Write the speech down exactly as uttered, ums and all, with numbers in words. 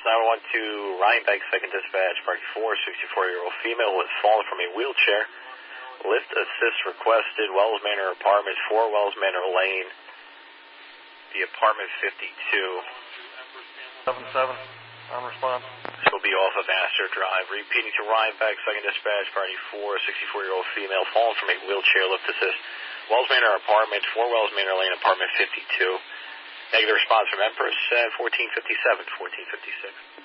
nine one two, Rhinebeck, second dispatch, party four, sixty-four-year-old female was fallen from a wheelchair. Lift assist requested, Wells Manor Apartments, four Wells Manor Lane, the apartment fifty-two. seven seven, on response. This will be off of Astor Drive. Repeating to Rhinebeck, second dispatch, party four, sixty-four-year-old female fallen from a wheelchair. Lift assist, Wells Manor Apartments, four Wells Manor Lane, apartment fifty-two. Negative response from Empress, uh, fourteen fifty-seven, fourteen fifty-six.